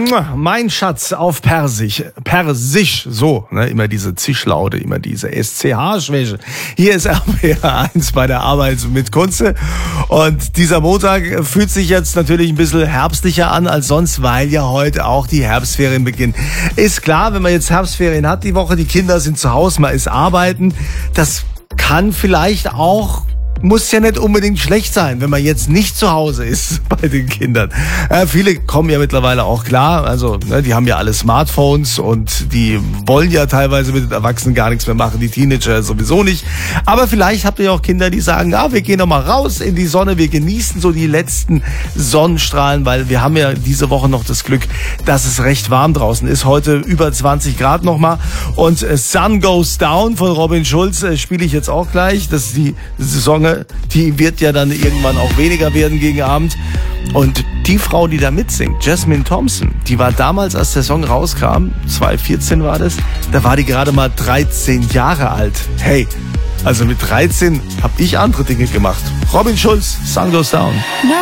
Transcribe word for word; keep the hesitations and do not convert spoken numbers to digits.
Mein Schatz auf Persisch, Persisch, so, ne, immer diese Zischlaute, immer diese S C H-Schwäche. Hier ist R P R eins bei der Arbeit mit Kunze und dieser Montag fühlt sich jetzt natürlich ein bisschen herbstlicher an als sonst, weil ja heute auch die Herbstferien beginnen. Ist klar, wenn man jetzt Herbstferien hat die Woche, die Kinder sind zu Hause, man ist arbeiten, das kann vielleicht auch muss ja nicht unbedingt schlecht sein, wenn man jetzt nicht zu Hause ist bei den Kindern. Äh, viele kommen ja mittlerweile auch klar, also ne, die haben ja alle Smartphones und die wollen ja teilweise mit den Erwachsenen gar nichts mehr machen, die Teenager sowieso nicht. Aber vielleicht habt ihr ja auch Kinder, die sagen, ja, wir gehen doch mal raus in die Sonne, wir genießen so die letzten Sonnenstrahlen, weil wir haben ja diese Woche noch das Glück, dass es recht warm draußen ist. Heute über zwanzig Grad nochmal und äh, Sun Goes Down von Robin Schulz äh, spiele ich jetzt auch gleich. Das ist die Saison, die wird ja dann irgendwann auch weniger werden gegen Abend. Und die Frau, die da mitsingt, Jasmine Thompson, die war damals, als der Song rauskam, zwanzig vierzehn war das, da war die gerade mal dreizehn Jahre alt. Hey, also mit dreizehn habe ich andere Dinge gemacht. Robin Schulz, Sun Goes Down.